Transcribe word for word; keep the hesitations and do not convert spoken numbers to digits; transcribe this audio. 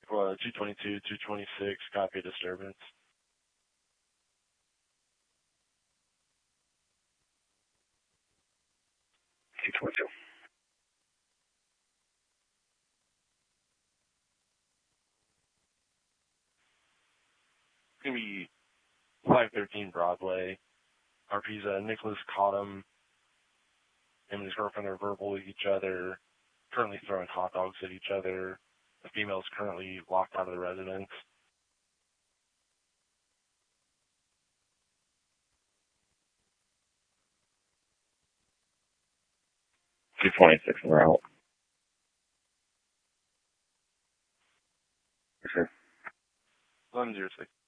Uh, two twenty-two, two twenty-six, copy disturbance. two twenty-two. It's going to be five thirteen Broadway. R P's uh, Nicholas Cottom. Him and his girlfriend are verbal with each other, currently throwing hot dogs at each other. The female is currently locked out of the residence. two twenty-six, and we're out. Yes, sir. eleven zero six.